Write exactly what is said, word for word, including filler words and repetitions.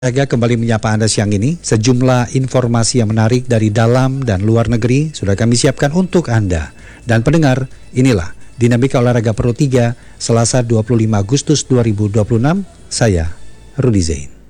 Olahraga kembali menyapa Anda siang ini. Sejumlah informasi yang menarik dari dalam dan luar negeri sudah kami siapkan untuk Anda. Dan pendengar, inilah Dinamika Olahraga Pro tiga Selasa dua puluh lima Agustus dua ribu dua puluh enam. Saya Rudi Zain.